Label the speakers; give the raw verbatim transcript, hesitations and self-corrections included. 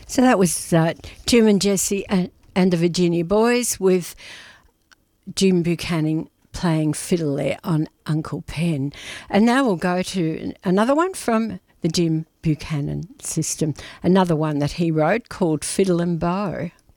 Speaker 1: So that was uh, Jim and Jesse and, and the Virginia Boys with Jim Buchanan playing fiddle there on Uncle Pen. And now we'll go to another one from the Jim Buchanan system, another one that he wrote called Fiddle and Bow.